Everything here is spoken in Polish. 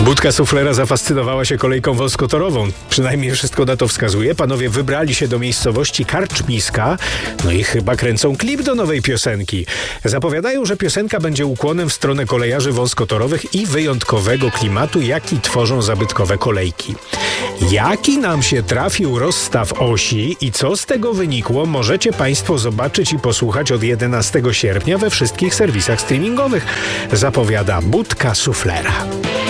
Budka suflera zafascynowała się kolejką wąskotorową. Przynajmniej wszystko na to wskazuje. Panowie wybrali się do miejscowości Karczmiska, no i chyba kręcą klip do nowej piosenki. Zapowiadają, że piosenka będzie ukłonem w stronę kolejarzy wąskotorowych i wyjątkowego klimatu, jaki tworzą zabytkowe kolejki. Jaki nam się trafił rozstaw osi i co z tego wynikło, możecie Państwo zobaczyć i posłuchać od 11 sierpnia we wszystkich serwisach streamingowych. Zapowiada Budka suflera.